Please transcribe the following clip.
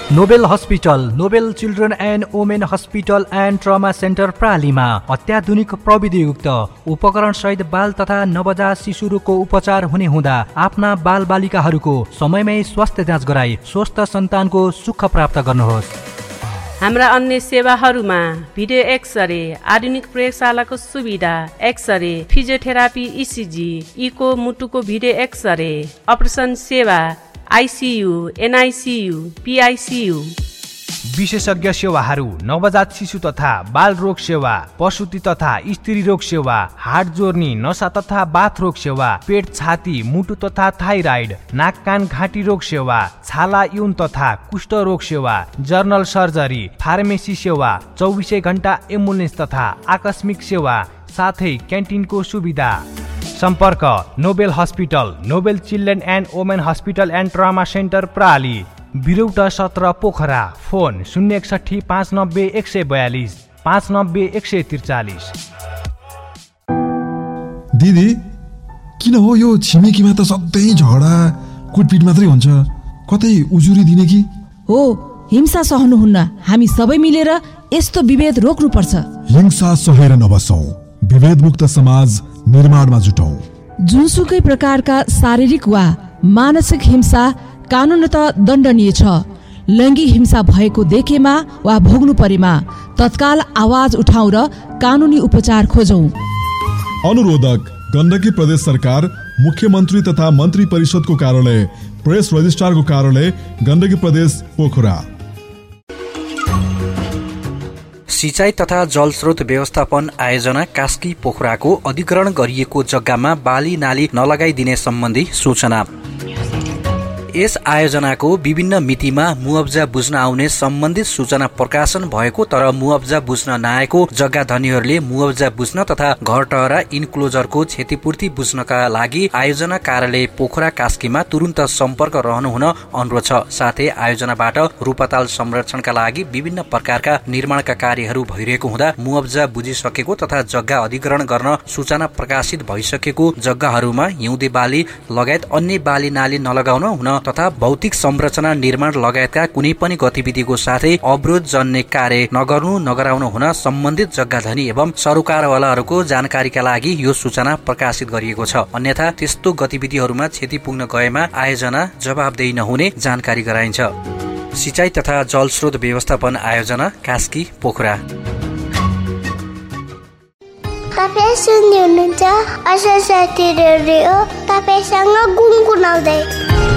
Nobel hospital, Nobel children and women hospital and trauma centre प्रालीमा अत्याधुनिक प्रविधियुक्त उपकरण सहित बाल तथा नवजात शिशु रोगको उपचार हुने हुँदा आफ्ना बाल बालिकाहरूको समयमै स्वास्थ्य जाँच गराई स्वस्थ सन्तानको सुख प्राप्त गर्नुहोस्। हाम्रा अन्य सेवाहरूमा भिडियो एक्सरे, आधुनिक प्रयोगशालाको सुविधा, एक्सरे, फिजियोथेरापी, इसिजी, इको, मुटुको भिडियो एक्सरे, अपरेसन सेवा, आइसियु, एनआइसियु, पिआइसियु, विशेषज्ञ सेवाहरू नवजात शिशु तथा बाल रोग सेवा, प्रसुति तथा स्त्री रोग सेवा, हाड जोर्नी, नसा तथा बाथ रोग सेवा, पेट, छाती, मुटु तथा थाइराइड, नाक कान घाँटी रोग सेवा, छाला, यौन तथा कुष्ठ रोग सेवा, जर्नल सर्जरी, फार्मेसी सेवा, 24 घण्टा एम्बुलेन्स तथा आकस्मिक सेवा, साथै क्यान्टिनको सुविधा। सम्पर्क Nobel hospital, Nobel children and women hospital and trauma centre प्राली, बिरौटा 17 Pokhara. Phone 061 590 142 590 143। दिदी किन हो यो छिमेकीमा त सधैँ झगडा कुटपिट मात्रै हुन्छ, कतै उजुरी दिने कि? हो, हिंसा सहनुहुन्न। हामी सबै मिलेर यस्तो विभेद रोक्नुपर्छ। हिंसा सहेर नबसौं, विभेद मुक्त समाज निर्माणमा जुटौं। जुनसुकै प्रकारका शारीरिक वा मानसिक हिंसा कानुनतः दण्डनीय छ। लैङ्गिक हिंसा भएको देखेमा वा भोग्नु परेमा तत्काल आवाज उठाउँ र कानुनी उपचार खोजौं। अनुरोधक गण्डकी प्रदेश सरकार, मुख्यमन्त्री तथा मन्त्री परिषदको कार्यालय, प्रेस रजिस्ट्रारको कार्यालय, गण्डकी प्रदेश पोखरा। सिंचाई तथा जलस्रोत व्यवस्थापन आयोजना कास्की पोखराको अधिग्रहण गरिएको जग्गामा बाली नाली नलगाइदिने सम्बन्धी सूचना। यस आयोजनाको विभिन्न मितिमा मुआब्जा बुझ्न आउने सम्बन्धित सूचना प्रकाशन भएको, तर मुआब्जा बुझ्न नआएको जग्गा धनीहरूले मुआब्जा बुझ्न तथा घर टहरा इन्क्लोजरको क्षतिपूर्ति बुझ्नका लागि आयोजना कार्यालय पोखरा कास्कीमा तुरुन्त सम्पर्क रहनुहुन अनुरोध छ। साथै आयोजनाबाट रूपाताल संरक्षणका लागि विभिन्न प्रकारका निर्माणका कार्यहरू भइरहेको हुँदा मुआब्जा बुझिसकेको तथा जग्गा अधिग्रहण गर्न सूचना प्रकाशित भइसकेको जग्गाहरूमा हिउँदे बाली लगायत अन्य बाली नाली नलगाउन हुन तथा भौतिक संरचना निर्माण लगायतका कुनै पनि गतिविधिको साथै अवरोध जन्ने कार्य नगर्नु नगराउनु हुन सम्बन्धित जग्गा धनी एवं सरोकारवालाहरूको जानकारीका लागि यो सूचना प्रकाशित गरिएको छ। अन्यथा त्यस्तो गतिविधिहरूमा क्षति पुग्न गएमा आयोजना जवाबदेही नहुने जानकारी गराइन्छ। सिंचाई तथा जलस्रोत व्यवस्थापन आयोजना कास्की पोखरा। तपाईं सुन्नुहुन्छ असर साथी रेडियो, तपाईसँग गुनगुनाउँदै।